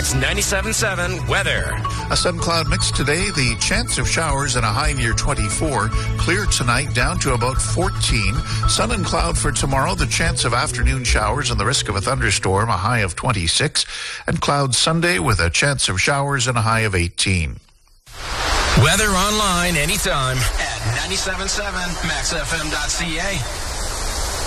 Kings 97.7 weather. A sun cloud mix today. The chance of showers and a high near 24. Clear tonight down to about 14. Sun and cloud for tomorrow. The chance of afternoon showers and the risk of a thunderstorm, a high of 26. And clouds Sunday with a chance of showers and a high of 18. Weather online anytime at 97.7maxfm.ca.